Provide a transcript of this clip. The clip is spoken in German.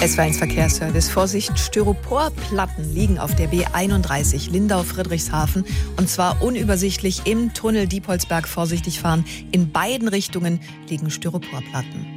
SW1 Verkehrsservice. Vorsicht, Styroporplatten liegen auf der B31 Lindau-Friedrichshafen. Und zwar unübersichtlich im Tunnel Diepholzberg. Vorsichtig fahren. In beiden Richtungen liegen Styroporplatten.